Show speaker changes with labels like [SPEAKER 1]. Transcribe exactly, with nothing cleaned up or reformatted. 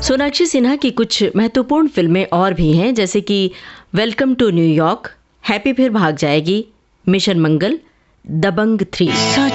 [SPEAKER 1] सोनाक्षी सिन्हा की कुछ महत्वपूर्ण फिल्में और भी हैं, जैसे कि वेलकम टू न्यूयॉर्क, हैप्पी फिर भाग जाएगी, मिशन मंगल, दबंग थ्री।